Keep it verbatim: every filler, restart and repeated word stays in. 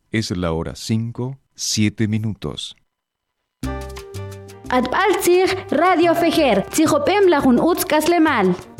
Es la hora cinco, siete minutos. Atbaltzig Radio Fejer, Tzijopem Lajun Utz Kaslemal.